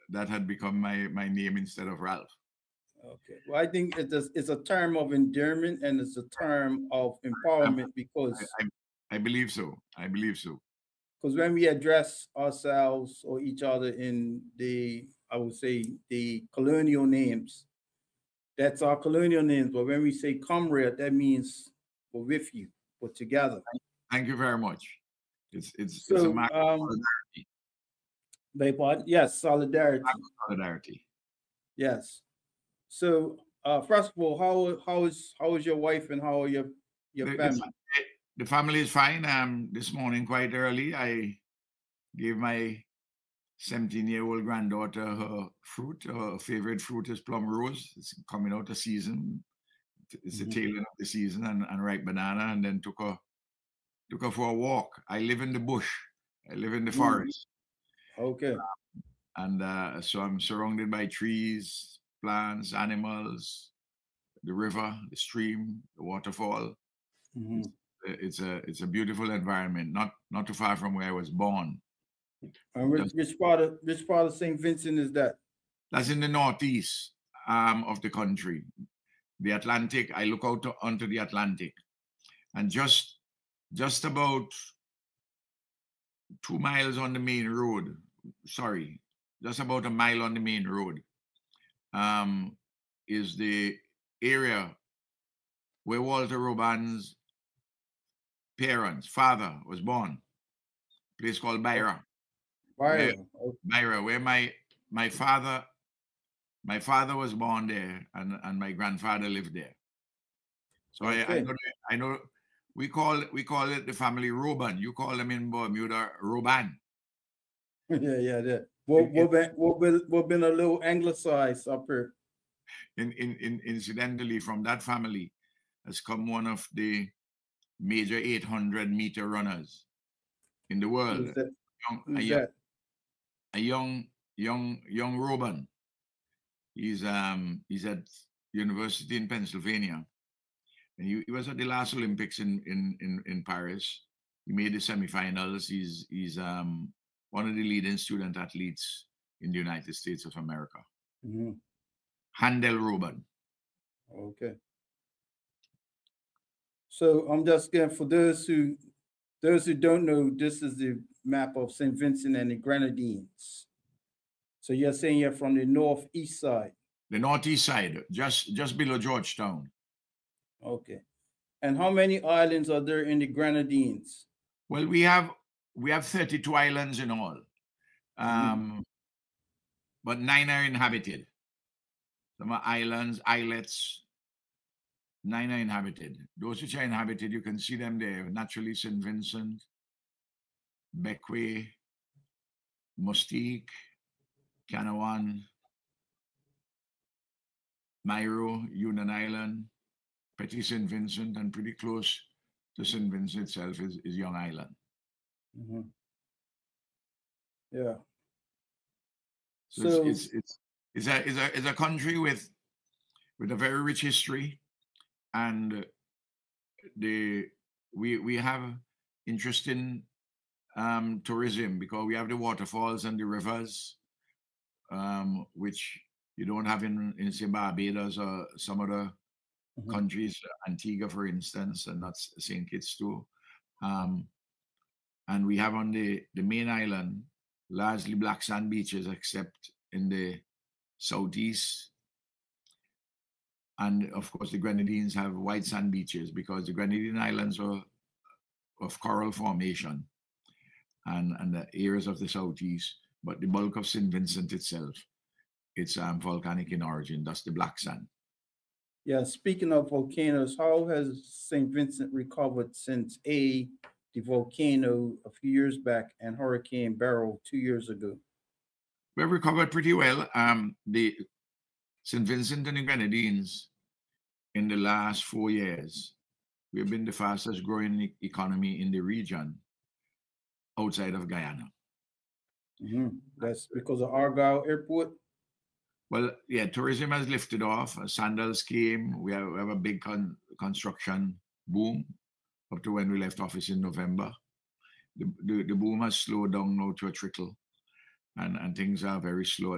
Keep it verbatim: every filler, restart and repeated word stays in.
that had become my my name instead of Ralph. Okay. Well, I think it's a, it's a term of endearment and it's a term of Um, empowerment I, because I I believe so. I believe so. because when we address ourselves or each other in the, I would say, the colonial names, that's our colonial names. But when we say comrade, that means we're with you, we're together. Thank you very much. It's it's it's a So, matter of um, solidarity. they part, yes, solidarity, Solidarity. yes. So, uh, first of all, how how is how is your wife and how are your your The, the, family? fa- the family is fine. Um, this morning quite early, I gave my seventeen-year-old granddaughter her fruit. Her favorite fruit is plum rose. It's coming out of season. It's the Mhm. tail end of the season, and, and ripe banana, and then took her took her for a walk. I live in the bush. I live in the Mm, forest, okay, and uh, so I'm surrounded by trees, plants, animals, the river, the stream, the waterfall. It's hmm it's a it's a beautiful environment, not not too far from where I was born. and which, Just which part of which part of Saint Vincent is that? that's in the northeast um, of the country. The Atlantic. I look out to, onto the Atlantic, and just just about two miles on the main road. Sorry, just about a mile on the main road um, is the area where Walter Roban's parents, father, was born. A place called Oh, Byra, where Byron. Oh, Byra, where my my father my father was born there, and and my grandfather lived there. So I I okay. know the- I know we call we call it the family Roban. You call them in Bermuda Roban. Yeah, yeah, yeah. What In, what been what been what been a little anglicized up here? in, in, in, incidentally, from that family has come one of the major eight hundred meter runners in the world. Who's that? Young, a, Who's young, that? a young, young, young Roban. He's um he's at university in Pennsylvania, and he, he was at the last Olympics in in in, in Paris. He made the semifinals. He's he's um one of the leading student athletes in the United States of America. hmm Handel Roban. Okay. So I'm just going for those who those who don't know, this is the map of Saint Vincent and the Grenadines. So you're saying you're from the northeast side. The northeast side, just just below Georgetown. Okay. And how many islands are there in the Grenadines? Well, we have we have thirty-two islands in all, Mhm. um, but nine are inhabited. Some are islands, islets. Nine are inhabited. Those which are inhabited, you can see them there. Naturally, Saint Vincent, Bequia, Mustique, Canawan, Myro, Union Island, Petit Saint Vincent, and pretty close to Saint Vincent itself is, is Young Island. Mhm. Yeah. So it's So it's it's it's a it's a it's a country with with a very rich history, and the we we have interesting um, tourism because we have the waterfalls and the rivers, um, which you don't have in in say Barbados or some other mhm. countries, Antigua, for instance, and that's Saint Kitts too. Um, and we have on the the main island largely black sand beaches, except in the southeast. And of course, the Grenadines have white sand beaches because the Grenadine Islands are of coral formation and, and the areas of the southeast. But the bulk of Saint Vincent itself, it's um, volcanic in origin. That's the black sand. yeah, speaking of volcanoes, how has Saint Vincent recovered since A, the volcano a few years back, and Hurricane Beryl two years ago? We've recovered pretty well. Um, the Saint Vincent and the Grenadines in the last four years, we've been the fastest growing e- economy in the region outside of Guyana. hmm That's because of Argyle Airport. Well, yeah, tourism has lifted off. Uh, Sandals came. We have, we have a big con- construction boom up to when we left office in November. The, the, the boom has slowed down now to a trickle, and, and things are very slow